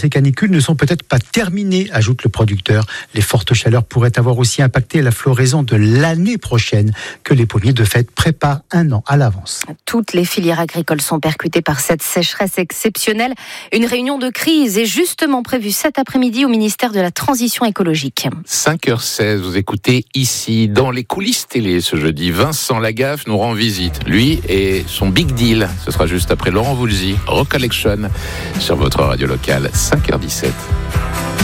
ces canicules ne sont peut-être pas terminées, ajoute le producteur. Les fortes chaleurs pourraient avoir aussi impacté la floraison de l'année prochaine, que les pommiers de fait préparent un an à l'avance. Toutes les filières agricoles sont percutées par cette sécheresse exceptionnelle. Une réunion de crise est justement prévue cet après-midi au ministère de la Transition écologique. 5h16, vous écoutez ici, dans les coulisses télé ce jeudi, Vincent Lagaffe nous rend visite. Lui et son big deal. Ce sera juste après Laurent Voulzy, Rock Collection, sur votre radio locale, 5h17.